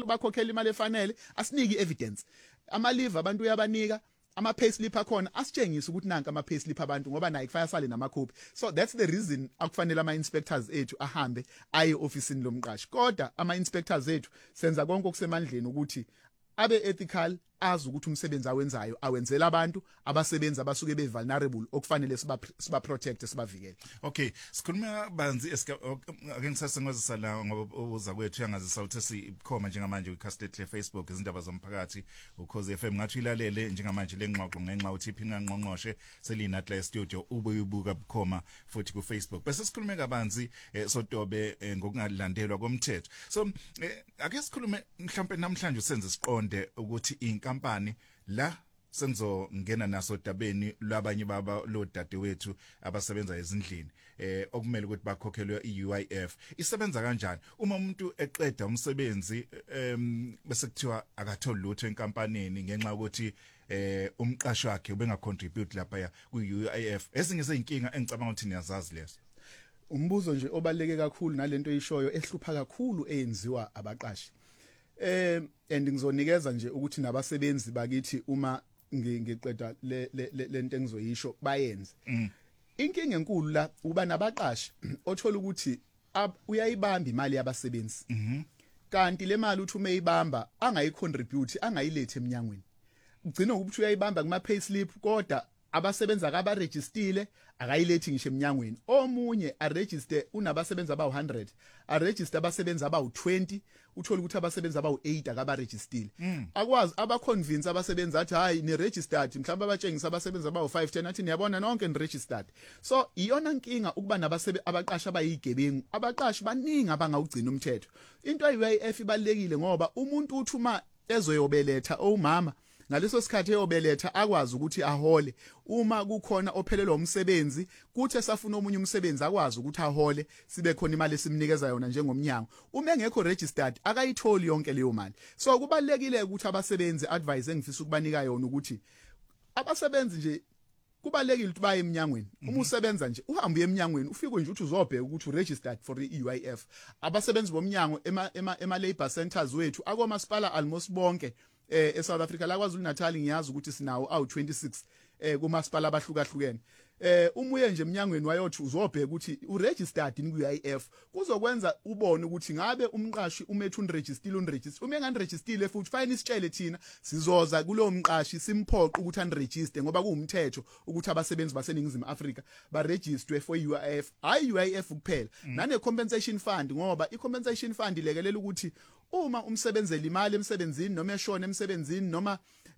kufanele bakhokhele imali efanele asiniki evidence ama leave abantu uyabanika ama payslip akhona asitshengisa ukuthi nanka ama payslip abantu ngoba nayi kufanele sale namakhophi so that's the reason akufanele ama inspectors ethu ahambe aye officeini lomqashi kodwa ama inspectors ethu senza konke okusemandleni ukuthi abe ethical azi ukuthi umsebenzi awenzayo awenzela abantu abasebenzi abasuke be vulnerable okufanele siba protect sibavikele. Okay, sikhuluma banzi ake ngisasengozisa la ngoba uza kwethu yangazisa uthi sikhoma njengamanje ku-Castle Facebook izindaba zomphakathi ukhoze FM ngathi ilalele njengamanje lengxoxo ngenxa uthi iphina ngqongqoshe selinahle studio ubuyibuka bukhoma futhi ku-Facebook bese sikhulume kabanzi sodobe ngokungalandelwa komthetho so ake sikhulume mhlawumbe namhlanje usenze siqonde ukuthi inkampani la sengizongena naso dabeni labanye baba lo dadewethu abasebenza ezindlini okumele ukuthi bakhokhelwe iUIF isebenza kanjani uma umuntu eqeda umsebenzi bese kuthiwa akatholi lutho enkampanini ngenxa ukuthi umqashi wakhe ubengacontribute lapha kuUIF ezinye izinkinga engicabanga ukuthi niyazazi lezo umbuzo nje obaleke kakhulu nalento eyishoyo ehlupha kakhulu eyenziwa abaqashi and ngizonikeza nje ukuthi nabasebenzi bakithi uma ngiqeda lento engizoyisho bayenze inkinga enkulu la uba nabaqashi othola ukuthi uyayibamba imali yabasebenzi kanti le mali uthi umeyibamba angayicontribute angayilethe eminyangweni ugcina ukuthi uyayibamba kuma payslip kodwa abasebenza akabarejistile akayilethi ngisho eminyangweni omunye aregister unabasebenza abawu100 aregister abasebenza abawu20 uthola ukuthi abasebenza abawu8 akabarejistile akwazi abaconvince abasebenza athi hayi ni registered mhlawumbe abatshengisa abasebenza abawu5 10 athi niyabona nonke ni registered so iyona nkinga ukuba nabasebenzi abaqashi abayigebengu abaqashi baningi abangawugcina umthetho into yeUIF ibalekile ngoba umuntu uthuma ezoyobeletha omama ngaleso sikhathi eyobeletha akwazi ukuthi ahole uma kukhona ophelelwa umsebenzi kuthi esafuna omunye umsebenzi akwazi ukuthi ahole sibe khona imali esimnikeza yona njengomnyango uma engekho registered akayitholi yonke leyo mali so kubalekile ukuthi abasebenzi advise engifisa ukubanika yona ukuthi abasebenzi nje kubalekile ukuthi baye eminyangweni uma usebenza nje uhambe eminyangweni ufike nje uthi uzobheka ukuthi uregistered for iUIF abasebenzi bomnyango ema labor centers wethu akomasipala almost bonke eSouth Africa la KwaZulu Natal ngiyazi ukuthi sinawo awu26 kumasipala abahlukahlukene umuye nje eminyangweni wayothi uzobheka ukuthi uregistered in kuUIF kuzokwenza ubone ukuthi ngabe umqashi umethu unregister uma enganregister futhi fine isitshele thina sizoza kulo mqashi simphoqa ukuthi unregister ngoba kuwumthetho ukuthi abasebenzi baseningizimu Afrika baregister for UIF hayi UIF kuphela nane compensation fund ngoba icompensation fund ilekelela ukuthi uma umsebenzeli imali emsebenzini noma eshona emsebenzini noma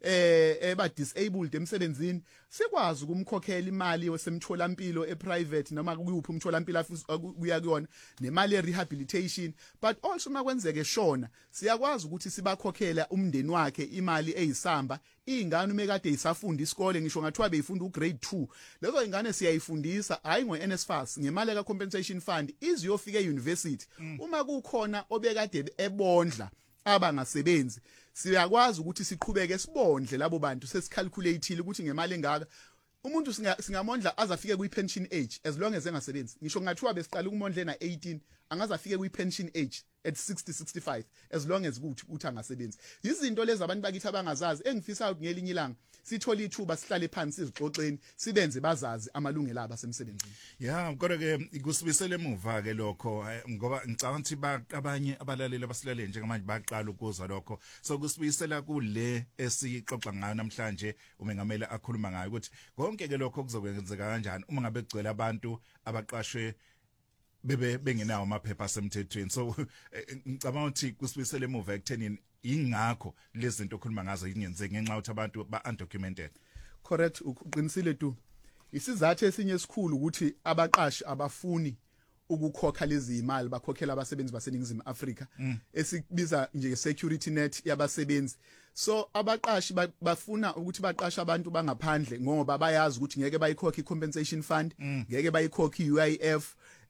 eba disabled emsebenzini sikwazi ukumkhokhela imali yosemtholampilo eprivate noma kuyuphi umtholampilo kuya kuyona nemali yerehabilitation but also makwenzeke shona siyakwazi ukuthi sibakhokhela umndeni wakhe imali eyisamba ingane umekade isafunda isikole ngisho ngathiwa beyifunda ugrade 2 lezo ingane siyayifundisa hayi ngoNSFAS ngemali ka compensation fund iziyofika euniversity uma kukhona obekade ebondla abangasebenzi siyakwazi ukuthi siqhubeke sibondle labo bantu sesicalculateile ukuthi ngemali engaka umuntu singamondla azafike kuipension age as long as engasebenzi ngisho ngathiwa besiqala ukumondla na 18 angazafike kuipension age at 60-65 as long as ukuthi angasebenzi izinto lezi abantu bakithi abangazazi engifisa ukuthi ngelinye ilanga sithola ithuba sihlale phansi sizixoxeni sibenze bazazi amalungelo abo asemsebenzini kodwa ke kusibisele emuva ke lokho ngoba ngicabanga ukuthi abanye abalaleli abasilaleli njengamanje baqala ukuzwa lokho so kusibisela kule esixoxa ngayo namhlanje umengamela akhuluma ngayo ukuthi konke ke lokho kuzokwenzeka kanjani uma ngabe kugcwele abantu abaqashwe bengenawo amaphepha asemthethweni so ngicabanga ukuthi kusibisele emuva ekuthenini ingakho lezi zinto okhuluma ngazo ingenzeki ngenxa ukuthi abantu ba-undocumented correct uqinisile tu isizathu esinye esikhulu ukuthi abaqashi abafuni ukukhokha lezi imali bakhokhela abasebenzi baseningizimu Afrika esikubiza nje security net yabasebenzi so abaqashi bafuna ukuthi baqashe abantu bangaphandle ngoba bayazi ukuthi ngeke bayikhokhe icompensation fund ngeke bayikhokhe iUIF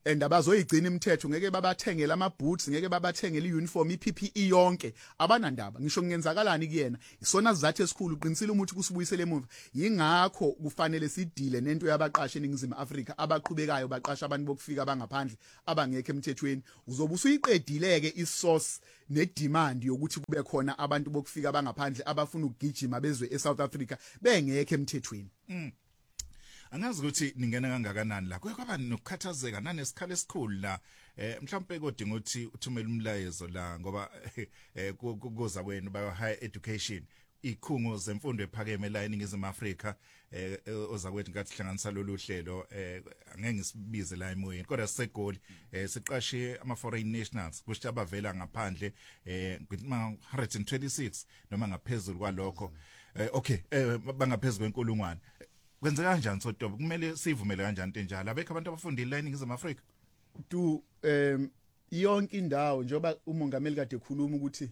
and abazoyigcina imithetho ngeke babathengele ama boots ngeke babathengele iuniform iPPE yonke abanandaba ngisho kungenzakalani kuyena isona sizathu esikhulu uqinisile umuthi kusibuyisele emuva yingakho kufanele sidile nento yabaqashe eNingizimu Afrika abaqhubekayo baqasha abantu bokufika abangaphandle abangekho emthethweni uzobe usuyiqedileke isource nedemand yokuthi kube khona abantu bokufika abangaphandle abafuna ukugijima bezwe eSouth Africa bengekho emthethweni Angazi ukuthi ningena kangakanani la kwaba nokukhathazeka nanesikhala esikhulu la mhlawumbe kodinga ukuthi uthumele umlayezo la ngoba kuza kwenu ba higher education ikhungo zemfundo ephakeme la eNingizimu Afrika ozakwethu ngathi hlanganisa lolu hlelo angeke ngisibize la emoyeni kodwa sisegoli siqashe ama foreign nationals kusho abavela ngaphandle ngima 126 noma ngaphezulu kwalokho okay bangaphezulu kwenkulungwane kwenzeka kanjani sodobo kumele sivumele kanjani into enjalo abekho abantu abafundile la eNingizimu Afrika yonke indawo njoba umongameli kade ekhuluma ukuthi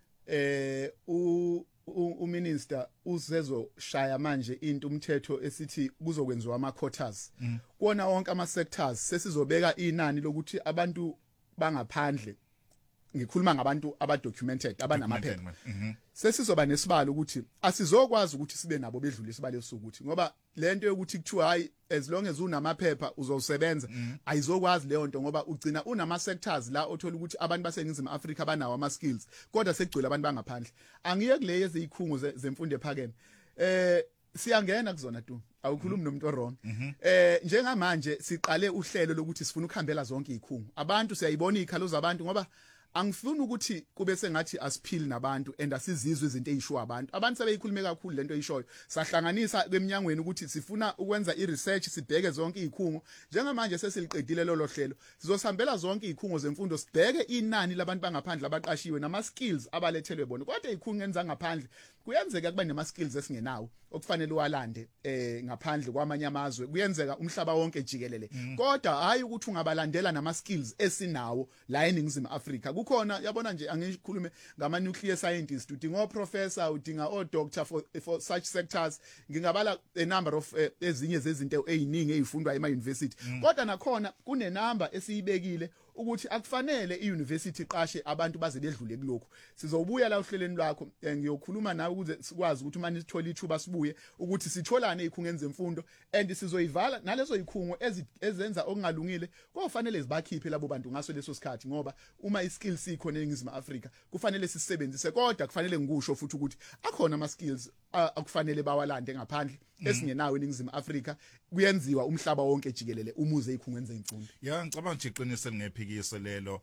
uminister uzezoshaya manje into umthetho esithi kuzokwenziwa ama quotas kuona wonke ama sectors sesizobeka inani lokuthi abantu bangaphandle ngikhuluma ngabantu abadocumented abanamaphepha sesizoba nesibalo ukuthi asizokwazi ukuthi sibe nabo bedlule isibalo sokuthi ngoba lento yokuthi kuthiwa hayi as long as unamaphepha uzosebenza ayizokwazi leyo nto ngoba ugcina unama sectors la othola ukuthi abantu baseNingizimu Afrika banawo ama skills kodwa sekugcwele abantu bangaphandle angiye kule yezikhungo zemfundo ephakeme siyangena kuzona tu awukhulumi nomuntu wrong njengamanje siqale uhlelo lokuthi sifuna ukuhambela zonke izikhungo abantu siyayibona izikhalo zabantu ngoba angifuni ukuthi kube sengathi asiphili nabantu and asizizwe izinto ezisho abantu sebeyikhulume kakhulu lento eyishoyo sahlanganisa kweminyangweni ukuthi sifuna ukwenza iresearch sibheke zonke izikhungo njengamanje sesiliqedile lo hlelo sizosambela zonke izikhungo zemfundo sibheke inani labantu bangaphandle abaqashiwe nama skills abalethelwe bona kodwa izikhungo enza ngaphandle kuyenzeka kuba nema skills esingenawo okufanele uwalande ngaphandle kwamanye amazwe kuyenzeka umhlaba wonke jikelele kodwa hayi ukuthi ungabalandela nama skills esinawo la eNingizimu Afrika kukhona yabona nje angikhulume ngama nuclear scientist udinga o professor udinga o doctor for such sectors ngingabala a number of ezinye zezinto eziningi ezifundwa ema university kodwa nakhona kune number esiyibekile ukuthi akufanele iuniversity iqashe abantu baze bedlule kulokho sizobuya la uhleleni lwakho ngiyokhuluma nawe ukuze sikwazi ukuthi manje sithole ithuba sibuye ukuthi sitholane izikhungo zemfundo and sizoyivala nalezo izikhungo ezenza okungalungile kufanele zibakhiphe labo bantu ngaso leso sikhathi ngoba uma iskills sikhona eNingizimu Afrika kufanele sisebenzise kodwa kufanele ngikusho futhi ukuthi akhona ama skills akufanele bawalande ngaphandle esingenawo eNingizimu Afrika kuyenziwa umhlaba wonke jikelele umuze izikhungo zemfundo ya ngicabanga nje iqiniso lingephikiso lelo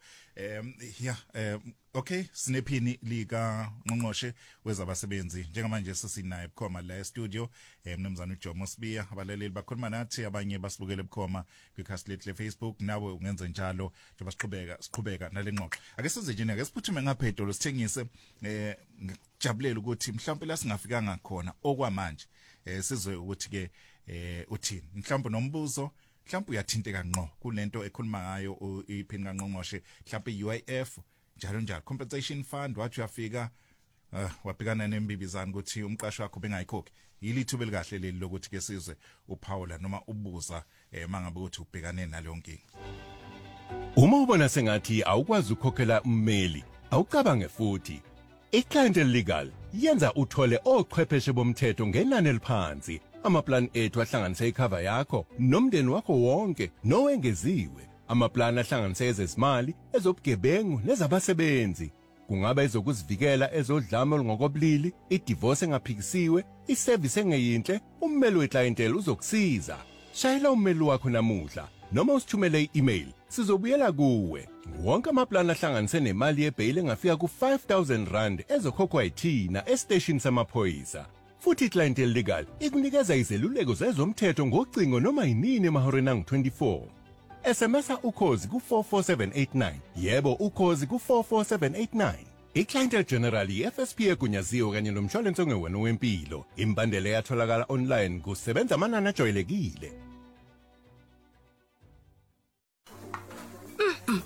okay sinephini lika ngqongqoshe wezabasebenzi njengamanje sesinaye ebukhoma la studio mnumzana uJomo Sibiya abalaleli bakhuluma nathi abanye basibukele ebukhoma kwikhasi lethu leFacebook nawe ungenza njalo njengoba siqhubeka nalengxoxo ake size nje ake siphuthume ngaphedolo sithengise ngijabulela ukuthi mhlawumbe la singafikanga khona okwamanje sizwe ukuthi ke uthini mhlawumbe nombuzo mhlawumbe uyathinteka ngqo kulento ekhuluma ngayo iphini kaNgqongqoshe mhlawumbe UIF njalo compensation fund wathi uyafika wabhekana nembibizana ukuthi umqashi wakho bengayikhokhi yilithuba elikahle leli lokuthi ke sizwe uPaula noma ubuza mangabe ukuthi ubhekane naleyo nkinga uma ubona sengathi awukwazi ukukhokhela ummeli awucabange futhi iClientele Legal yenza uthole ochwepheshe bomthetho ngenani eliphansi amaplan ethu ahlanganisa icover yakho nomndeni wakho wonke nowengeziwe amaplan ahlanganisa ezezimali ezobugebengu nezabasebenzi kungaba ezokuzivikela ezodlame olungokobulili idivorce engaphikisiwe iservice engeyinhle ummeli weClientele uzokusiza shayela ummeli wakho namuhla noma usithumele i-email sizobuyela kuwe wonke amaplan ahlanganise nemali yebail engafika ku-5,000 rand ezokhokhwa yithina estation samaphoyisa futhi iClientele Legal ikunikeza izeluleko zezomthetho ngocingo noma yinini emahoreni angu-24 SMSa ukhozi ku44789 yebo ukhozi ku44789 iClientele General iFSP egunyaziwe kanye nomshwalense ongewena wempilo imbandela yatholakala online kusebenza amanani ajwayelekile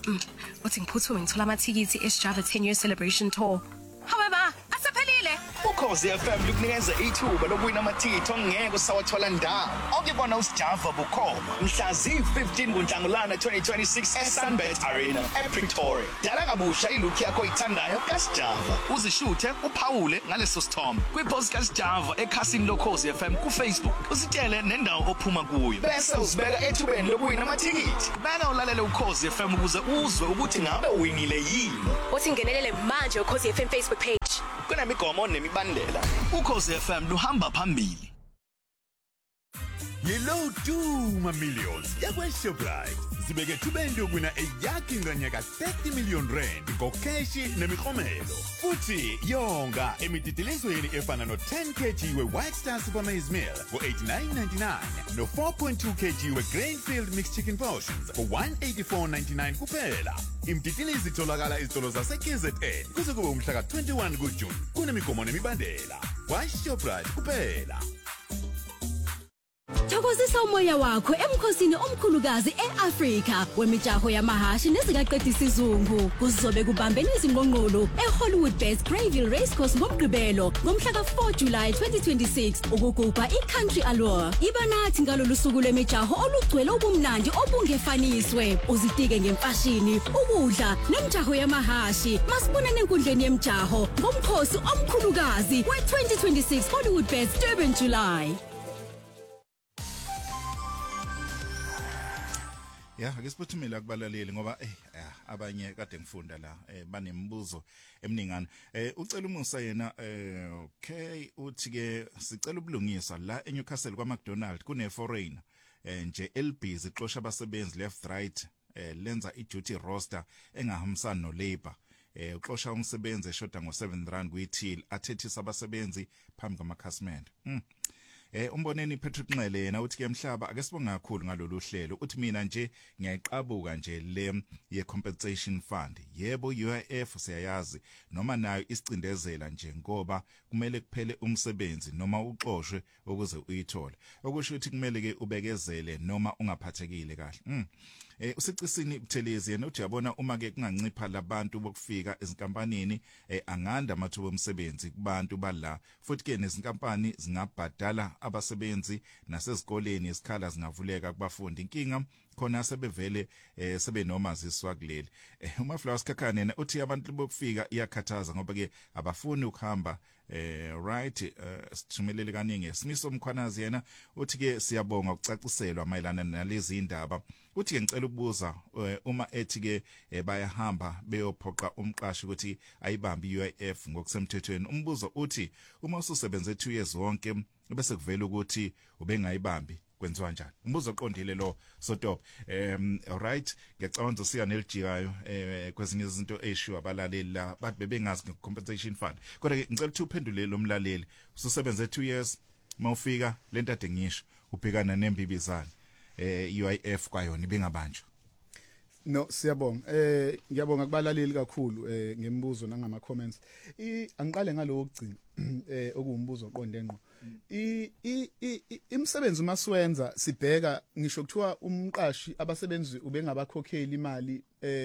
Uthi ngiphuthume ngithola amathikithi eSjava 10-year celebration tour. However, asephelile. Ukhozi FM lukunikeza ithuba lokuwina amathikithi ongeke usawathola ndawo. Okubona uSjava bukhoma mhla zi-15 kuNhlangulana 2026 eSunbet Arena ePretoria. Dala kabusha ilook yakho oyithandayo kaSjava. Uzishuthe uphawule ngaleso sithombe kwi-post kaSjava ekhasini loKhozi FM kuFacebook. Usitshele nendawo ophuma kuyo. Bese usibeka ethubeni lokuwina amathikithi. Bana ulalele uKhozi FM ukuze uzwe ukuthi ngabe uwinile yini. Uthi ngenelele manje uKhozi FM Facebook page. Kunemigomo nemibandela. Ukhozi FM luhamba phambili. Yellow Duma Millions yakweShoprite zibeke thubeni yokwina eyakhe nganyaka 30 million rand ngokheshi nemiklomelo futhi yonga emididilizweni efana no 10 kg we-White Star Super Maize Meal for $89.99 no 4.2 kg we-Grainfield Mixed Chicken Portions for $184.99 kuphela. Imididilizi itholakala izitolo zase-KZN kuze kube umhla ka-21 kuJune. Kunemigomo nemibandela kwaShoprite kuphela. Thokozisa umoya wakho emkhosini omkhulukazi eAfrika wemijaho yamahashi nezikaqedisa isizungu. Kuzobe kubambene izingqongqolo eHollywood Best Greyville Racecourse ngomgqibelo ngomhla ka-4 July 2026 ukugubha iCountry Allure. Iba nathi ngalolu suku lwemijaho olugcwele ubumnandi obungefaniswe. Uzitike ngemfashini, ukudla nemijaho yamahashi. Masibonane enkundleni yemijaho ngomkhosi omkhulukazi we-2026 Hollywood Best Durban July. Ake siphuthumele akubalaleli ngoba abanye kade ngifunda la banembuzo emningana. Ucela umusa yena okay uthi ke sicela ubulungisa la eNewcastle kwaMcDonald kune foreigner nje elbhizi ixosha abasebenzi left right lenza iduty roster engahambisani no labor. Uxosha umsebenzi eshoda ngo7 rand kuyithili athethisa abasebenzi phambi kwamakhasimende. Umboneni Patrick Nxele yena uthi ke mhlaba ake sibonga kakhulu ngalolu hlelo uthi mina nje ngiyayiqabuka nje le ye compensation fund. Yebo UIF siyayazi noma nayo isicindezela nje ngoba kumele kuphele umsebenzi noma uxoshwe ukuze uyithole. Okusho ukuthi kumele ke ubekezele noma ungaphathekile kahle. Usicisini Buthelezi yena uthi yabona uma ke kungancipha labantu bokufika ezinkampanini anganda amathuba omsebenzi kubantu bala futhi ke nezinkampani zingabhadala abasebenzi nasezikoleni isikhala zingavuleka kubafundi. Inkinga khona sebevele sebenomaziswa kuleli. UMaflower Sikhakhane yena uthi abantu bokufika iyakhathaza ngoba ke abafuni ukuhamba right sithumelele kaningi. Simiso Mkhwanazi yena uthi ke siyabonga ukucaciselwa mayelana nalezi indaba. Uthi ke ngicela ukubuza uma ethi ke bayahamba beyophoqa umqashi ukuthi ayibambe UIF ngokusemthethweni. Umbuzo uthi uma ususebenze 2 years wonke bese kuvela ukuthi ubengayibambi kwenziwa njani? Umbuzo oqondile lo Sotop. Alright ngiyacabanga siya nelijikayo kwezinye izinto issue abalaleli la bathi bebengazi ngecompensation fund. Kodwa ke ngicela ukuthi uphendule lo mlaleli. Ususebenze 2 years mawufika lento ade ngisho ubhekana nembibizana UIF kwayona ibingabanjwa. No siyabonga ngiyabonga kubalaleli kakhulu ngemibuzo nangama comments. Angiqale ngalo okugcina okuwumbuzo oqonde ngqo. Imsebenzi masiwenza sibheka ngisho kuthiwa umqashi abasebenzi ubengabakhokheli imali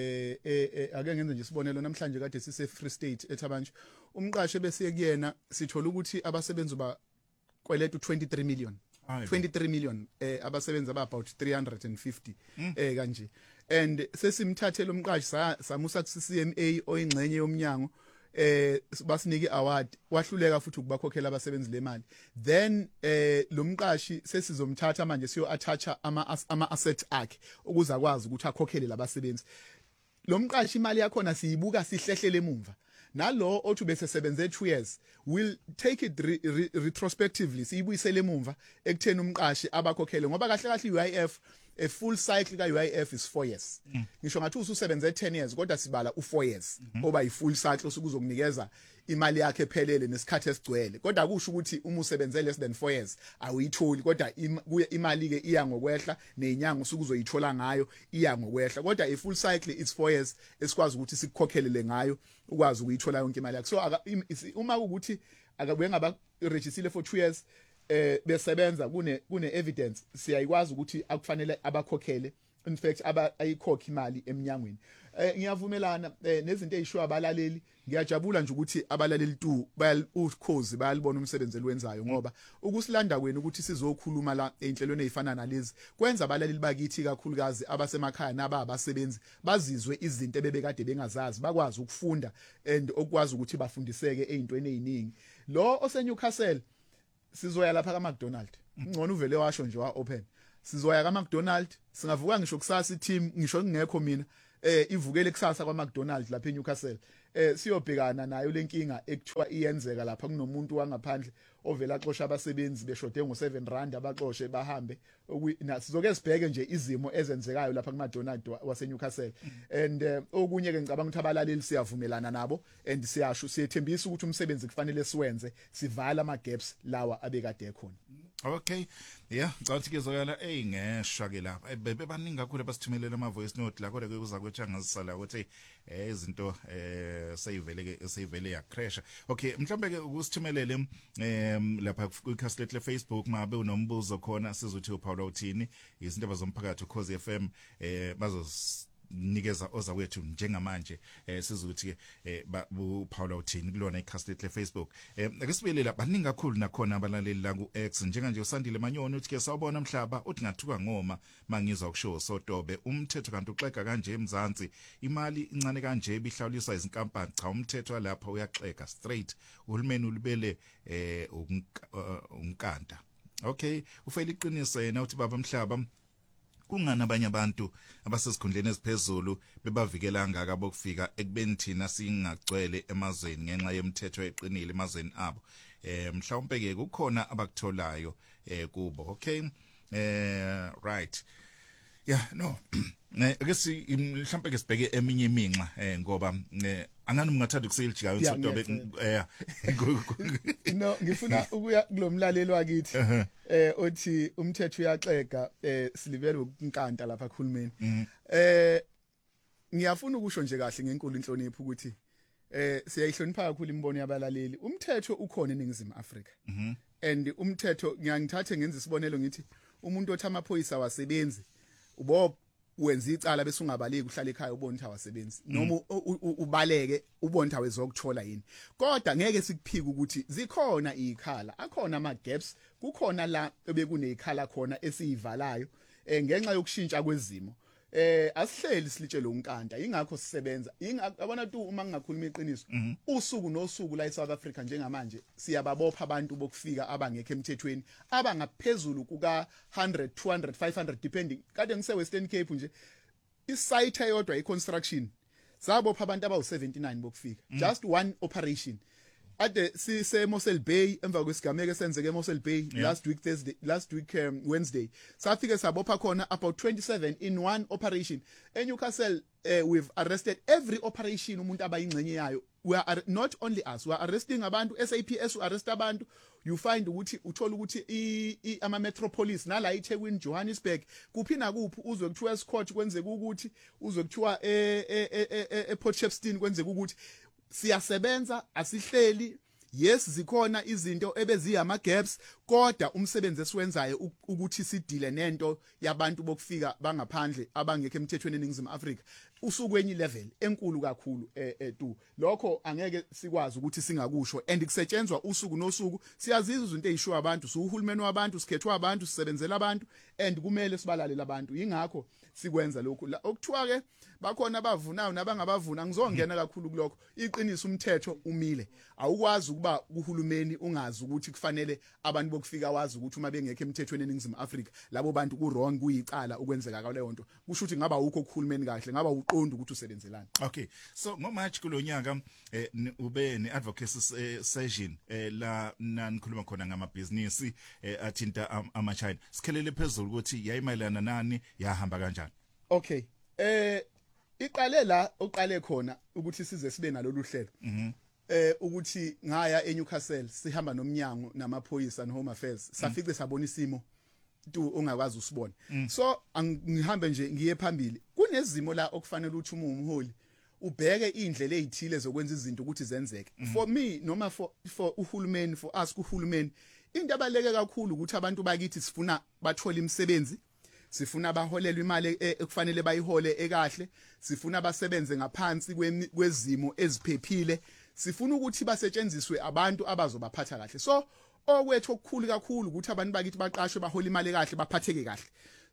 ake ngenze nje sibonelo namhlanje kade sise Free State ethabanjwe umqashi bese kuyena sithola ukuthi abasebenzi ba kweleta 23 million 23 million abasebenzi aba about 350 kanje and sesimthathela umqashi samusa ku CCMA oyingxenye yomnyango basinike award wahluleka futhi ukubakhokhela abasebenzi lemali then lo mqashi sesizomthatha manje siyo attach ama asset akhe ukuze akwazi ukuthi akhokhele labasebenzi lo mqashi imali yakho siyibuka sihlehlele emumva nalo othi bese sebenze 2 years will take it retrospectively siyibuyisele emumva ekutheni umqashi abakhokhele ngoba kahle kahle UIF a full cycle ka UIF is 4 years ngisho ngathi ususebenze 10 years kodwa sibala u4 years oba i full cycle sokuzokunikeza imali yakhe ephelele nesikhathi esigcwele kodwa kusho ukuthi uma usebenze less than 4 years awuyitholi kodwa imali ke iya ngokwehla nenyanga usukuzoyithola ngayo iya ngokwehla kodwa i full cycle is 4 years esikwazi ukuthi sikukhokhelele ngayo ukwazi ukuyithola yonke imali yakhe so uma ukuthi akabuye ngaba register for 2 years besebenza kune evidence siyayikwazi ukuthi akufanele abakhokhele in fact ayikhokha imali eminyangweni Ngiyavumelana nezinto ezishiwo abalaleli ngiyajabula nje ukuthi abalaleli tu ukhozi bayalibona umsebenzi eliwenzayo ngoba ukusilanda kwenu ukuthi sizokhuluma la enhlelweni ezifana nalezi kwenza abalaleli bakithi kakhulukazi abasemakhaya nabasebenzi bazizwe izinto ebebekade bengazazi bakwazi ukufunda and okwazi ukuthi bafundiseke ezintweni eziningi lo oseNewcastle sizoya lapha kaMcDonald ngcono uvele washo nje wa open sizoya kaMcDonald singavuka ngisho kusasa team ngisho ngingekho mina ivukele kusasa kwaMcDonald lapha eNewcastle siyobhekana nayo lenkinga ekuthiwa iyenzeka lapha kunomuntu wangaphandle ovela axosha abasebenzi beshode ngo7 rand abaxoshe bahambe sizoke sibheke nje izimo ezenzekayo lapha kuMcDonald waseNewcastle and okunye ke ngicabanga ukuthi abalaleli siyavumelana nabo and siyasho siyethembisa ukuthi umsebenzi kufanele siwenze sivala ama gaps lawa abekade ekhona. Okay. Yeah, ngicabanga kezoyala ngeshwa ke lapha. Bebaningi kakhulu abasithumelela ama voice note la kodwa ke kuza kwethi ngazisala ukuthi izinto seyivele ya crash. Okay, mhlambe ke ukusithumelele lapha ku Castle Facebook mabe unombuzo khona sizothi uPaula uthini izindaba zomphakathi ukhozi FM nikeza oza kwethu njengamanje sizothi uPaula uthini kulona iCastle Facebook ake sibelela baningi kakhulu nakhona abalaleli la ku X njenganje usandile manyoni uthi ke sawubona mhlaba uthi ngathuka ngoma mangizwa ukusho sotobe umthetho kanti uxega kanje eMzansi imali incane kanje ibihlawuliswa izinkampani cha umthetho lapha uyaxega straight uhulumeni ulibele unkanta. Okay ufela iqiniso yena uthi baba mhlaba kungani abanye abantu abasesikhundleni eziphezulu bebavikela ngaka bokufika ekubeni thina singagcwele emazweni ngenxa yemthetho eqinile emazweni abo mhlawumbe ke kukhona abakutholayo kubo. Okay right yeah no ake mhlawumbe ke sibheke eminye iminxa ngoba angani ungathanda ukuseljikayo uSotobe no ngifuna ukuya kulomlaleli wakithi othi umthetho uyaxega silivele ukunkanta lapha kuhulumeni ngiyafuna ukusho nje kahle ngenkulu inhlonipho ukuthi siyayihlonipha kakhulu imbono yabalaleli umthetho ukhona eNingizimu Afrika and umthetho ngiyangithathe ngenza isibonelo ngithi umuntu othi amaphoyisa wasebenzi ubo wenza icala bese ungabaleki uhlala ekhaya ubona ukuthi awasebenzi noma ubaleke ubona ukuthi awezokuthola yini kodwa ngeke sikuphike ukuthi zikhona ikhala akhona ama gaps kukhona la bekunezikhala khona esiyivalayo ngenxa yokushintsha kwezimo asihleli silitshele unkanta ingakho sisebenza yabona tu uma ngingakhuluma iqiniso usuku nosuku la eSouth Africa njengamanje siyababopha abantu bokufika abangekho emthethweni abangaphezulu kuka 100 200 500 depending kade ngise Western Cape nje isite eyodwa iconstruction zabopha abantu abawu79 bokufika just one operation ade sise Mossel Bay emva kwesigameko esenzeke eMossel Bay last week Wednesday safike sabopha khona about 27 in one operation eNewcastle we've arrested every operation umuntu abayingcenye yayo we are not only us we are arresting abantu SAPS arrest abantu you find ukuthi uthola ukuthi ama metropolis nala eThekwini Johannesburg kuphi na kuphi uzwe kuthiwa eScotch kwenzeka ukuthi uzwe kuthiwa ePort Shepstone kwenzeka ukuthi siyasebenza asihleli yes zikhona izinto ebeziyama gaps kodwa umsebenzi esiwenzayo ukuthi sidile nento yabantu bokufika bangaphandle abangekho emthethweni eNingizimu Afrika usukwenye level enkulu kakhulu tu lokho angeke sikwazi ukuthi singakusho and kusetshenzwa usuku nosuku siyazizwa izinto ezishiwa abantu uhulumeni wabantu sikhethwa abantu sisebenzela abantu and kumele sibalalele abantu ingakho sikwenza lokhu okuthiwa ke bakhona abavunayo nabangabavuna ngizongena kakhulu kulokho iqiniso umthetho umile awukwazi ukuba uhulumeni ungazi ukuthi kufanele abantu bokufika wazi ukuthi uma bengekho emthethweni eNingizimu Afrika labo bantu ku wrong kuyicala ukwenzeka kwaleyo nto kusho ukuthi ngaba ukho ukuhulumeni kahle ngaba uqonda ukuthi usebenzelana. Okay so ngoMarch kulonyaka ube neadvocacy session la nanikhuluma khona ngamabusiness athinta ama-China sikhelele phezulu ukuthi yayimayelana nani yahamba kanjani. Okay iqale la oqale khona ukuthi size sibe nalolu hlelo ukuthi ngaya eNewcastle sihamba nomnyango namaphoyisa noHome Affairs safice sabona isimo tu ongakwazi usibona so ngihambe nje ngiye phambili kunezimo la okufanele uthi umholi ubheke indlela ezithile zokwenza izinto ukuthi zenzeke for me noma for uhulumeni for us kuhulumeni into abaleke kakhulu ukuthi abantu bakithi sifuna bathola imisebenzi sifuna abaholelwa imali ekufanele bayihole ekahle, sifuna abasebenze ngaphansi kwezimo eziphephile, sifuna ukuthi basetshenziswe abantu abazobaphatha kahle. So okwethu okukhulu kakhulu ukuthi abantu bakithi baqashwe bahola imali kahle baphatheke kahle.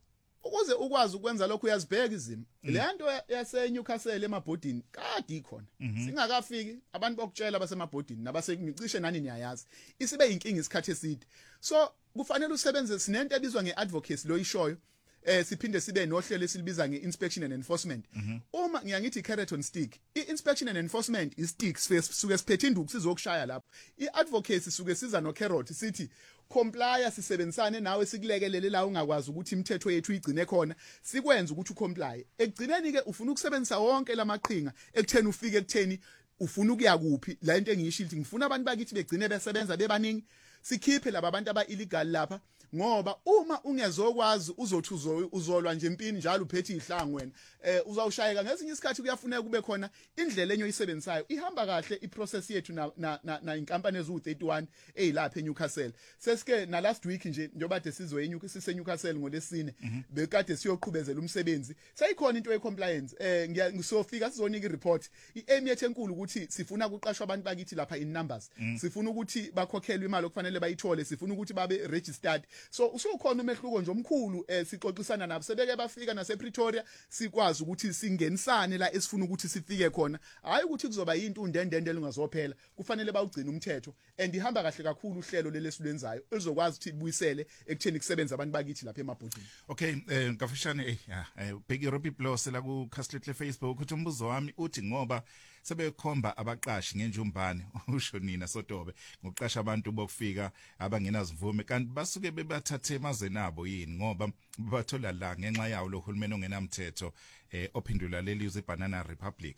Ukuze ukwazi ukwenza lokho uyazibheka izimo. Le nto yase Newcastle emabhodini kade ikhona. Singakafiki abantu bokutshela basemabhodini nabasengicishe nani niyayazi. Isibe inkingi isikhathi eside. So kufanele usebenze sinento ebizwa ngeadvocacy lo ishoyo. Siphinde sibe nohlelo esilibiza ngeinspection and enforcement. Uma ngiyangithi carrot on stick, iinspection and enforcement is stick suke siphethe induku sizokushaya lapho. Iadvocacy suke siza no carrot sithi comply sisebenzisane nawe sikulekelele la ungakwazi ukuthi imithetho yethu igcine khona sikwenza ukuthi ucomply. Ekugcineni ke ufuna ukusebenzisa wonke lamaqhinga ekutheni ufike ekutheni ufuna ukuya kuphi la into engiyisho ukuthi ngifuna abantu bakithi begcine besebenza bebaningi sikhiphe laba abantu aba illegal lapha ngoba uma ungezokwazi uzothi uzolwa nje impini njalo uphethe ihlangu wena uzawushayeka ngesinye isikhathi kuyafuneka kube khona indlela enyo isebenzayo ihamba kahle iprocess yethu na inkampani ezu31 ezilapha eNewcastle sesike na last week nje njoba de sizwe eNewcastle ngolesine bekade siyoqhubezela umsebenzi sayikhona into ye-compliance ngisofika sizonika i-report i-aim yethu enkulu ukuthi sifuna ukuqashwa abantu bakithi lapha in numbers sifuna ukuthi bakhokhelwe imali okufanele bayithole sifuna ukuthi babe registered. So usukhona umehluko nje omkhulu sixoxisana nabo sebeke bafika nase Pretoria sikwazi ukuthi singenisane la esifuna ukuthi sifike khona hayi ukuthi kuzoba into undendendele ungazophela kufanele bawugcina umthetho and ihamba kahle kakhulu uhlelo lelesilwenzayo elizokwazi ukuthi ibuyisele ekutheni kusebenza abantu bakithi lapha emabhodini. Okay ngafishane Big Europe Plus la ku Castle Facebook uthi umbuzo wami uthi ngoba sebekhomba abaqashi ngenjumbane usho nina Sotobe ngokuqasha abantu bokufika abangenazivume kanti basuke bebathathe emazweni abo yini ngoba bathola la ngenxa yawo lo hulumeni ongenamthetho ophindula leli uzeBanana Republic.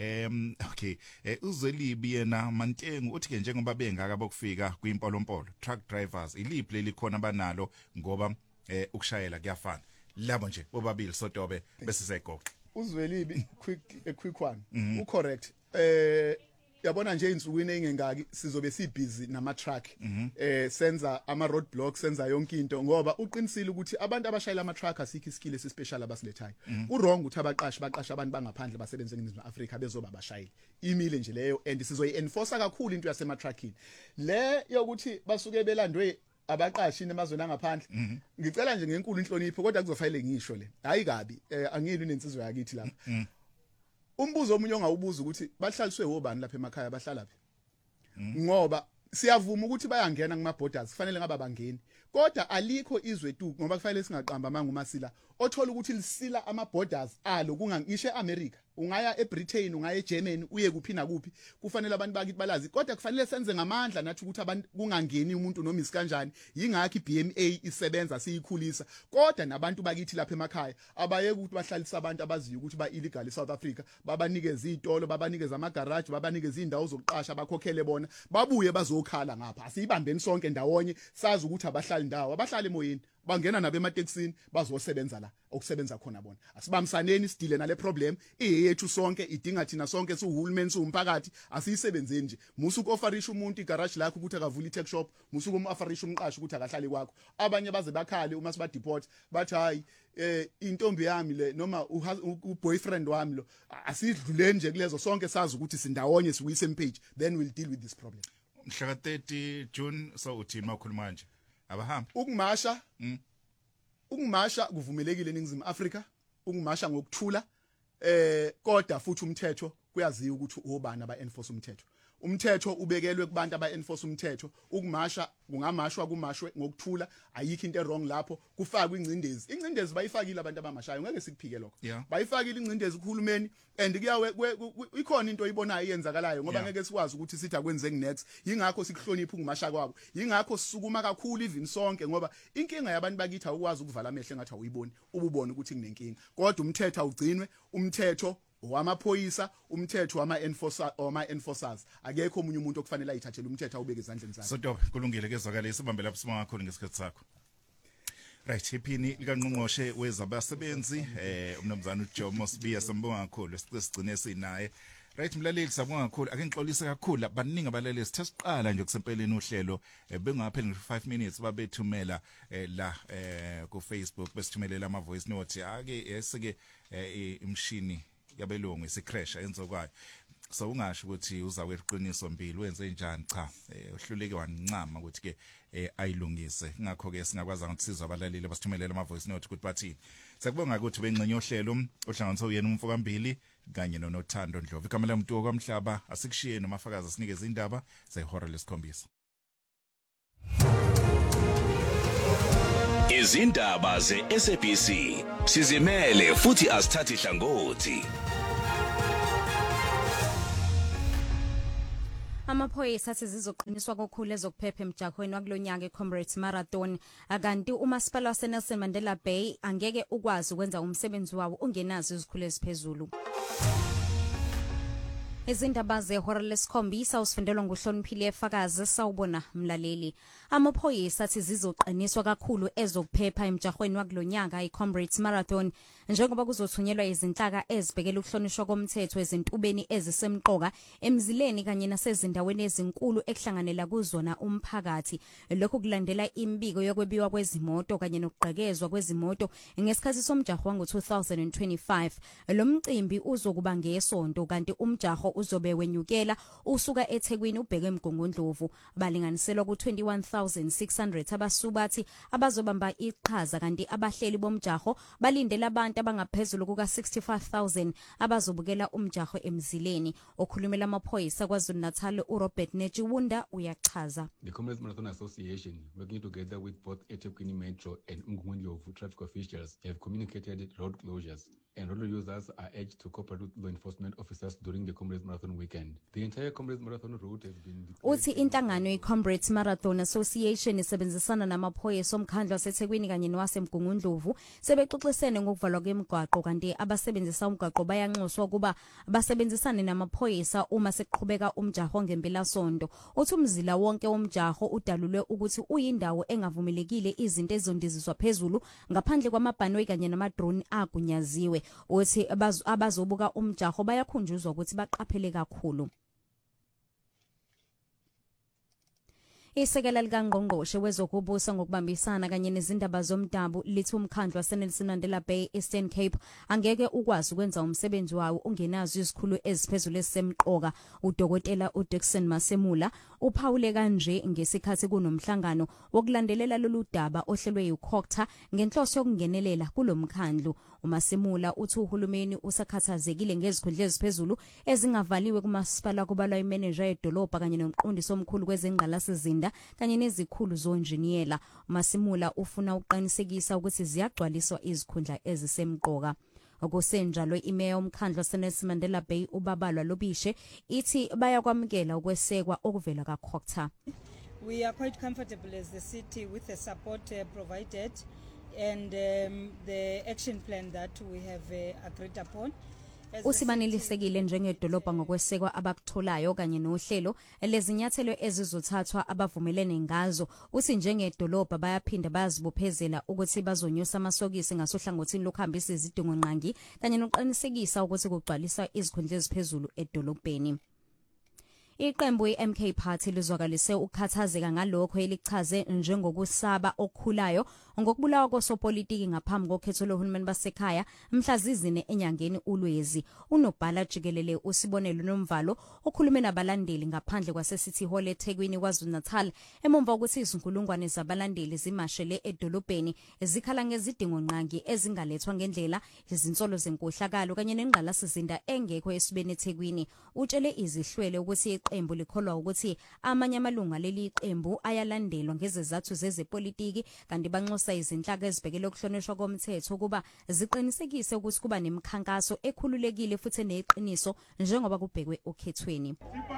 Okay uzwelibi yena Mantengu uthi ke njengoba bengaka bokufika kwimpolompolo truck drivers iliphi leli khona banalo ngoba ukushayela kuyafana labo nje bobabili Sotobe bese segoqa uzwelibi quick one ucorrect yabona nje insukwini engengaki sizobe sibhizi nama truck senza ama road blocks senza yonke into ngoba uqinisile ukuthi abantu abashayela ama truck asikho iskill esispecial abasilethayo urong ukuthi abaqashi baqasha abantu bangaphandle basebenze eNingizimu Afrika bezoba abashayeli imile nje leyo and sizoyi enforce kakhulu into yasema truckini le yokuthi basuke belandwe abaqashi nemazweni angaphandle ngicela nje ngenkulu inhlonipho kodwa kuzofanele ngisho le hayi kabi angilwi nensizwe yakithi lapha umbuzo omunye ongawubuza ukuthi bahlaliswe wobani lapha emakhaya bahlala phi ngoba siyavuma ukuthi bayangena kuma borders kufanele ngaba bangeni kodwa alikho izwe tu ngoba kufanele singaqamba manga uMasila othola ukuthi lisila ama borders alo kungangishe eAmerica ungaya eBritain ungaya eGermany uye kuphi na kuphi kufanele abantu bakithi balazi kodwa kufanele senze ngamandla nathi ukuthi abantu kungangeni umuntu noma isikanjani yingakho iBMA isebenza siyikhulisa kodwa nabantu bakithi lapha emakhaya abaye ukuthi bahlalisa abantu abaziyo ukuthi ba illegal eSouth Africa babanikeza izitolo babanikeza ama garage babanikeza indawo zokuqasha bakhokhele bona babuye bazokhala ngapha asiyibambeni sonke ndawonye sazi ukuthi abahlali ndawo abahlali emoyeni bangena nabe emateksini bazosebenza la okusebenza khona bona asibamsaneni sidile nale problem yethu sonke idinga thina sonke siuhulumeni siumphakathi asiyisebenzeni nje musuku offerisha umuntu igarage lakho ukuthi akavula itech shop musuku umofferisha umqashi ukuthi akahlali kwakho abanye baze bakhale uma siba deport bathi hayi intombi yami le noma uboyfriend wami lo asidluleni nje kulezo sonke sazi ukuthi sindawonye siwise impage then we'll deal with this problem. Mhla 30 June so uthini makhuluma nje abahamba ukumasha kuvumelekile eNingizimu Afrika ukumasha ngokuthula kodwa futhi umthetho kuyaziwa ukuthi ubani aba enforce umthetho ubekelwe kubantu aba enforce umthetho ukumasha kungamashwa kumashwe ngokuthula ayikho into wrong lapho kufakwa ingcindezi bayifakile abantu abamashayo ngeke sikuphike lokho bayifakile ingcindezi kuhulumeni and kuyawe ikhona into oyibonayo iyenzakalayo ngoba ngeke sikwazi ukuthi sithi akwenzeki next yingakho sikuhlonipha ukumasha kwabo yingakho sisukuma kakhulu even sonke ngoba inkinga yabantu bakithi awukwazi ukuvala amehlo ngathi awuyiboni ububone ukuthi kunenkinga kodwa umthetho awugcinwe umthetho wamaphoyisa umthetho wama-enforcers akekho omunye umuntu okufanele ayithathele umthetho awubeke ezandleni zakhe. Sotobe kulungile kezwakala isibambe lapho sibonga kakhulu ngesikhathi sakho. Right iphini likaNgqongqoshe wezabasebenzi umnumzana uJoe Mosbiya sambonga kakhulu sigcine sinaye Right mlaleli sabonga kakhulu ake ngixolise kakhulu baningi abalaleli sithe siqala nje kusempeleni uhlelo bengapheli nje 5 minutes babethumela la ku Facebook besithumelela ama voice note ake esike imshini yabelungu isicrash enzokwayo so ungasho ukuthi uza kweqiniso mbili wenze njani cha uhluleke wancama ukuthi ke ayilungise ngakho ke singakwazi ukuthi sizwe abalaleli basithumelela ama voice note ukuthi bathini sakubonga ukuthi bengcenye ohlelo ohlanganisa uyena umfoka mbili kanye noNothando Ndlovu igama lamuntu okwamhlaba asikushiye nomafakazi sinikeze indaba zehora lesikhombisa izindaba ze-SABC sizimele futhi asithathi hlangothi. Amaphoyisa athi zizoqiniswa kokhulu ezokuphepha emjahweni wakulonyaka eComrades Marathon akanti umasipala waseNelson Mandela Bay angeke ukwazi ukwenza umsebenzi wawo ungenazo izikhulu eziphezulu. Izindaba zehora lesikhombisa usifundelwa nguhloniphile efakazi sawubona mlaleli. Amaphoyisa athi zizoqiniswa kakhulu ezokuphepha emjahweni wakulonyaka eComrades Marathon njengoba kuzothunyelwa izinhlaka ezibhekela ukuhlonishwa komthetho ezintubeni ezisemqoka emzileni kanye nasezindaweni ezinkulu ekuhlanganela kuzona umphakathi. Lokho kulandela imbiko yokwebiwa kwezimoto kanye nokugqekezwa kwezimoto ngesikhathi somjaho wango-2025. Lo mcimbi uzokuba ngesonto kanti umjaho uzobe wenyukela usuka eThekwini ubheke eMgungundlovu balinganiselwa ku-21,600 abasubathi abazobamba iqhaza kanti abahleli bomjaho balindele abantu abangaphezulu kuka-65,000 abazobukela umjaho emzileni. Okhulumela amaphoyisa KwaZulu-Natal uRobert Nejiwunda uyachaza. The Comrades Marathon Association, working together with both eThekwini Metro and Umgungundlovu traffic officials, have communicated road closures, and road users are urged to cooperate with law enforcement officers during the Comrades Marathon weekend. The entire Comrades Marathon route has been uthi inhlangano yeComrades Marathon Association isebenzisana namaphoyisa omkhandlu waseThekwini kanye nowaseMgungundlovu sebexoxisene ngokuvalwa kwemigwaqo kanti abasebenzisa umgwaqo bayanxuswa kuba basebenzisane namaphoyisa uma seqhubeka umjaho ngempelasonto. Uthi umzila wonke womjaho udalulwe ukuthi uyindawo engavumelekile izinto ezondiziswa phezulu ngaphandle kwamabhanoyi kanye namadrone agunyaziwe. Uthi abazobuka umjaho bayakhunjuzwa ukuthi baqaphele kakhulu. Isekela likaNgqongqoshe wezokubusa ngokubambisana kanye nezindaba zomdabu lithi umkhandlu waseNelson Mandela Bay Eastern Cape angeke ukwazi ukwenza umsebenzi wawo ungenazo izikhulu eziphezulu ezisemqoka. Udokotela uDixon Masemula uphawule kanje ngesikhathi kunomhlangano wokulandelela lolu daba ohlelwe yiCOCTA ngenhloso yokungenelela kulomkhandlu. uMasimula uthi uhulumeni usakhathazekile ngezikhundla eziphezulu ezingavaliwe kumasipala kubalwa imanager edolobha kanye nomqondisi omkhulu kwezengqalasizinda kanye nezikhulu zonjiniyela. uMasimula ufuna uqinisekisa ukuthi ziyagcwaliswa izikhundla ezisemqoka. Okusenjalo imeya omkhandlu waseNelson Mandela Bay uBabalwa Lobishe ithi bayakwamukela ukwesekwa okuvela kaCOCTA. We are quite comfortable as the city with the support provided and the action plan that we have agreed upon. Usibanelisekile njengedolobha ngokwesekwa abakutholayo kanye nohlelo lezinyathelo ezizothathwa abavumelene ngazo. Uthi njengedolobha bayaphinda bazibophezela ukuthi bazonyusa amasokisi ngasohlangothini lokuhambisa izidingo nqangi kanye noqinisekisa ukuthi kugcwaliswa izikhundla eziphezulu edolobheni. Iqembu iMK Party lizwakalise ukukhathazeka ngalokho elichaze njengokusaba okukhulayo ngokubulawa kosopolitiki ngaphambi kokhetho lohulumeni basekhaya mhlazizine enyangeni uLwezi. Unobhala jikelele uSibonelo Nomvalo okhulume nabalandeli ngaphandle kwaseCity Hall eThekwini KwaZulu-Natal emumva ukuthi izinkulungwane zabalandeli zimashele edolobheni ezikhala ngezidingo nqangi ezingalethwa ngendlela izinsolo zenkohlakalo kanye nengqalasizinda engekho esibeni eThekwini. Utshele izihlwele ukuthi iqembu likholwa ukuthi amanye amalunga leli iqembu ayalandelwa ngezizathu zezepolitiki kanti banxusa izinhlaka ezibhekele ukuhlonishwa komthetho kuba ziqinisekise ukuthi kuba nemikhankaso ekhululekile futhi eneqiniso njengoba kubhekwe okhethweni.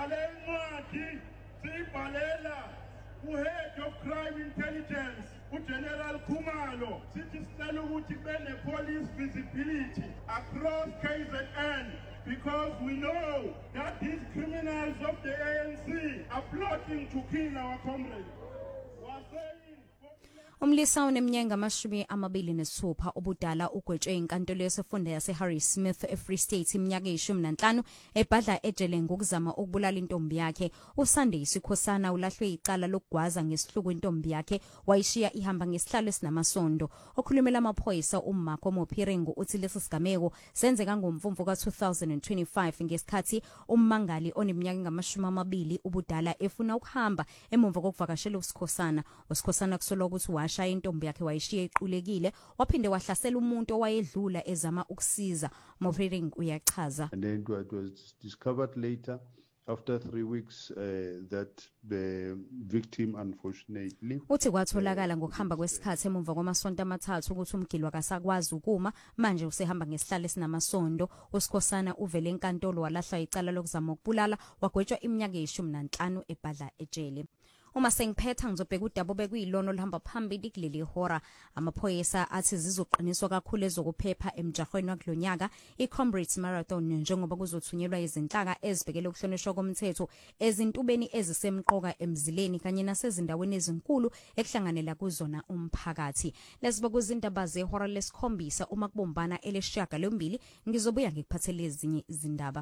Sibhalela uhead of crime intelligence uGeneral Khumalo sithi sicela ukuthi kube police visibility across KZN because we know that these criminals of the ANC are plotting to kill our comrades. Umlisa oneminyaka ama-26 obudala ugwetshwe inkantolo yesifunda yase-Harry Smith eFree State iminyaka e-15 ebhadla ejele ngokuzama ukubulala intombi yakhe. uSunday Sikhosana ulahlwe icala lokugwaza ngesihluku intombi yakhe wayishiya ihamba ngesihlalo esinamasondo. Okhulumela amaphoyisa uMarco Mophiringo uthi lesi sigameko senzeka ngoMfumfu ka-2025 ngesikhathi ummangali oneminyaka engama-20 ubudala efuna ukuhamba emumva kokuvakashela uSikhosana. uSikhosana kusolwa ukuthi washaya intombi yakhe wayishiya iqulekile waphinde wahlasela umuntu owayedlula ezama ukusiza. Mophiringo uyachaza. And then it was discovered later after 3 weeks that the victim unfortunately uthi kwatholakala ngokuhamba kwesikhathi emumva kwamasonto amathathu ukuthi umgilwa akasakwazi ukuma manje usehamba ngesihlalo esinamasondo. uSikhosana uvele enkantolo walahla icala lokuzama ukubulala wagwetshwa iminyaka e-15 ebhadla ejele. Uma sengiphetha ngizobheka udaba obekuyilono lihamba phambili kuleli hora. Amaphoyisa athi zizoqiniswa kakhulu ezokuphepha emjahweni wakulonyaka iComrades Marathon njengoba kuzothunyelwa izinhlaka ezibhekele ukuhlonishwa komthetho ezintubeni ezisemqoka emzileni kanye nasezindaweni ezinkulu ekuhlanganela kuzona umphakathi. Lesibe kuzindaba zehora lesikhombisa uma kubombana eleshaga lombili ngizobuya ngikuphathele ezinye izindaba.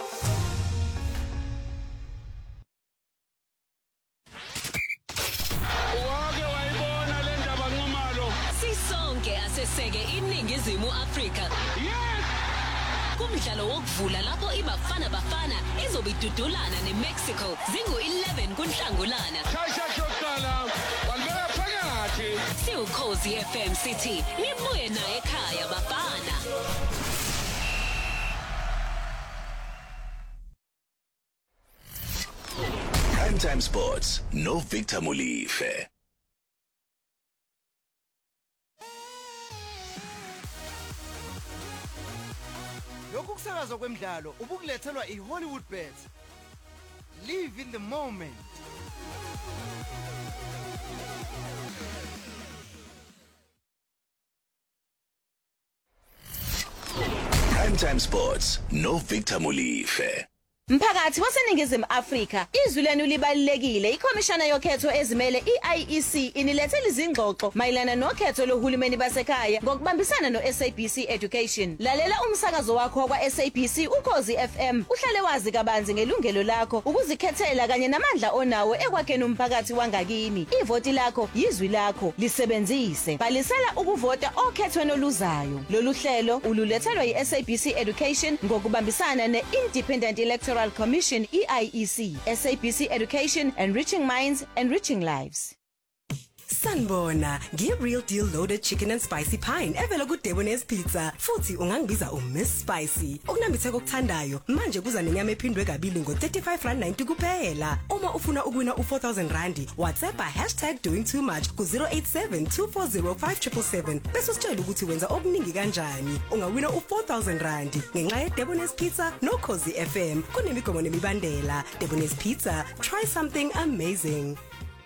Seseke iningizimu Afrika. Yes! Kumdlalo wokuvula lapho iBafana Bafana izobidudulana neMexico zingu-11 kuNhlangulana. Shayisha yokuqala walibeka phakathi. Siukhozi FM City nibuye naye ekhaya Bafana. Primetime Sports no Victor Mulife. Ukusakaza kwemidlalo ubukulethelwa iHollywood Bet. Live in the moment. Primetime Sports no Victor Mulife. Mphakathi waseningizimu Afrika, izwi lenu libalulekile. Ikhomishana yokhetho ezimele iIEC inilethele izingxoxo mayelana nokhetho lohulumeni basekhaya ngokubambisana noSABC Education. Lalela umsakazo wakho kwaSABC Ukhozi FM. Uhlale wazi kabanzi ngelungelo lakho ukuzikhethela kanye namandla onawo ekwakheni umphakathi wangakini. Ivoti lakho yizwi lakho, lisebenzise. Balisela ukuvota okhethweni oluzayo. Lolu hlelo ululethelwa iSABC Education ngokubambisana neIndependent Electoral Commission EIEC, SABC Education, enriching minds, enriching lives. Sanibona, ngi-Real Deal Loaded Chicken and Spicy Pine evela kuDebonairs Pizza futhi ungangibiza Miss Spicy. Okunambitheka okuthandayo manje kuza nenyama ephindwe kabili ngo-R35.90 kuphela. Uma ufuna ukuwina u-R4,000 WhatsApp #doingtoomuch ku-087-240-5777 bese usitshela ukuthi wenza okuningi kanjani. Ungawina u-R4,000 ngenxa yeDebonairs Pizza noKhozi FM. Kunemigomo nemibandela. Debonairs Pizza, try something amazing.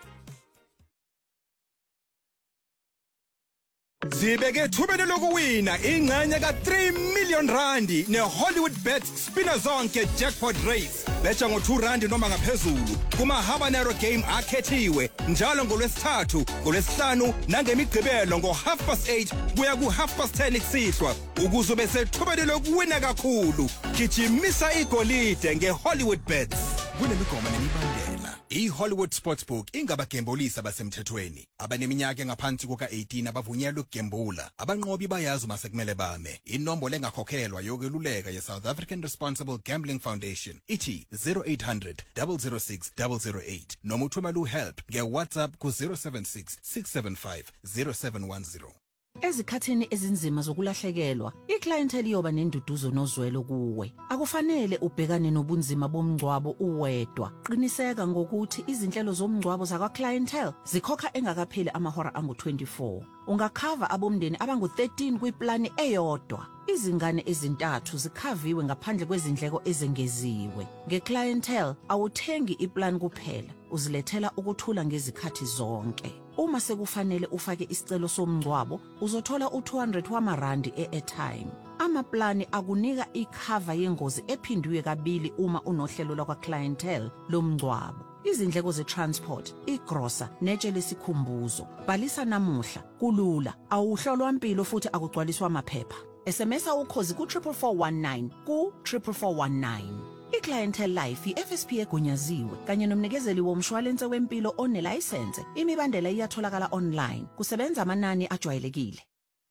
Zibeke thubeni lokuwina ingxenye ka3 million randi neHollywood Bet spina zonke jackpot race. Betha ngo2 noma ngaphezulu kuma Habanero game akhethiwe njalo ngolwesithathu, ngolwesihlanu nangemigqibelo ngo8:30 kuya ku10:30 kusihlwa ukuze bese thubeni lokuwina kakhulu. Gijimisa igolide ngeHollywood Bet. Kunemigomo nemibandela. iHollywood Sportsbook ingabagembulisi abasemthethweni. Abaneminyaka engaphansi kuka18 abavunyelwe ukugembula. Abanqobi bayazi uma sekumele bame. Inombolo engakhokhelwa yokweluleka yeSouth African Responsible Gambling Foundation ithi 0800 006 008 noma uthumela uhelp ngeWhatsApp ku-076 675 0710. Ezikhathini ezinzima zokulahlekelwa, iclientele iyoba nenduduzo nozwelo kuwe. Akufanele ubhekane nobunzima bomngcwabo uwedwa. Qiniseka ngokuthi izinhlelo zomngcwabo zakwa-clientele zikhokha engakapheli amahora angu-24. Ungakhava abomndeni abangu-13 kwiplani eyodwa. Izingane ezintathu zikhaviwe ngaphandle kwezindleko ezengeziwe. Nge-clientele awuthengi iplan kuphela, uzilethela ukuthula ngezikhathi zonke. Uma sekufanele ufake isicelo somngcwabo, uzothola u200 wamarandi e-airtime. Amaplani akunika ikhava yengozi ephindwe kabili uma unohlelo lakwa-clientele lomngcwabo. izindleko ze-transport, igrosa netshe lesikhumbuzo. Bhalisa namuhla, kulula, awuhlolwa impilo futhi akugcwaliswa amaphepha. SMSa ukhozi ku-44419 ku-44419. I-Clientele Life i-FSP egunyaziwe kanye nomnikezeli womshwalense wempilo onelayisense. Imibandela iyatholakala online. Kusebenza amanani ajwayelekile.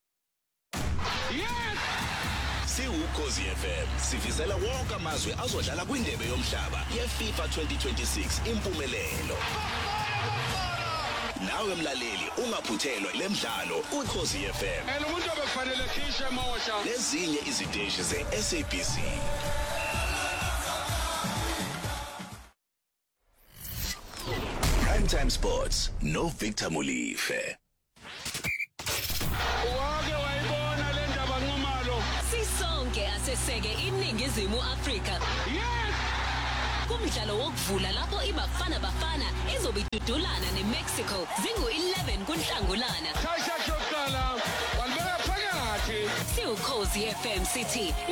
Ukhozi FM sifisela wonke amazwe azodlala kwindebe yomhlaba yeFIFA 2026 impumelelo. Nawe mlaleli ungaphuthelwa lemidlalo uKhozi FM. Umuntu obekufanele khishe emosha. Lezinye iziteshi zeSABC. Primetime Sports no Victor Mulife. Seseke iningizimu Afrika. Yes! Kumdlalo wokuvula lapho iBafana Bafana izobidudulana neMexico zingu-11 kuNhlangulana. Shayisha yokuqala, walibeka phakathi. Siukhozi FM City.